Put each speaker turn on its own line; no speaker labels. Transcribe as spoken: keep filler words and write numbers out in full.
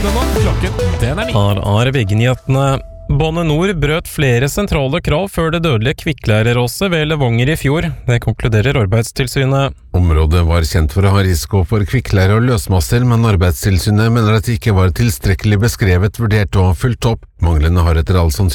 akkurat nå. Klokken, den er ni.
Her er V G-nyhetene. Bane Nor brøt flere sentrale krav før det dødelige kvikkleireråset ved Levanger i fjor. Det konkluderer Arbeidstilsynet.
Området var kjent for å ha risiko for kvikkleire og løsmasser, men Arbeidstilsynet mener at det ikke var tilstrekkelig beskrevet, vurdert og fulgt opp. Manglene har etter all sannsynlighet